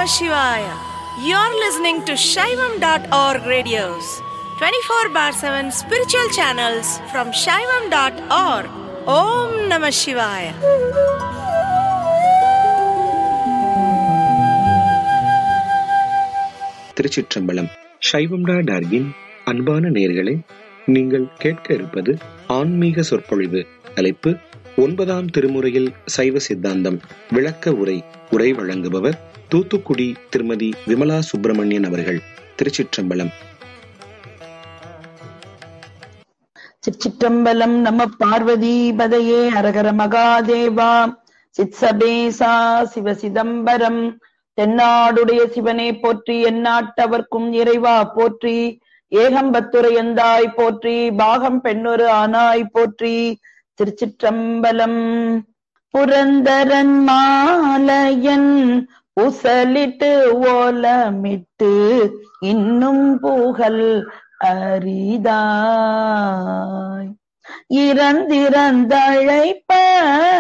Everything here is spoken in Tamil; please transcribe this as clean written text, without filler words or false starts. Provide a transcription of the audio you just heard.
Namah Shivaya. You're listening to Shaivam.org radios, 24/7 spiritual channels from Shaivam.org. Om Namah Shivaya. திருச்சிற்றம்பலம். சைவம்.org-இன் அன்பான நேயர்களே, நீங்கள் கேட்க இருப்பது ஆன்மீக சொற்பொழிவு. தலைப்பு 9ஆம் திருமுறையில் சைவ சித்தாந்தம் விளக்க உரை. உரை வழங்குபவர் தூத்துக்குடி திருமதி விமலா சுப்பிரமணியன் அவர்கள். திருச்சிற்றம்பலம். சிற்றம்பலம். நம பார்வதி பதையே அரகர மகாதேவா. சித்சபேசா சிவ சிதம்பரம். தென்னாடுடைய சிவனே போற்றி, எந்நாட்டவர்க்கும் இறைவா போற்றி. ஏகம்பத்துரையந்தாய் போற்றி, பாகம் பெண்ணொரு ஆனாய் போற்றி. திருச்சிற்றம்பலம். புரந்தரன் மாலையன் புசலிட்டு ஓலமிட்டு இன்னும் புகழ் அரிதாய் இறந்திறந்தழைப்ப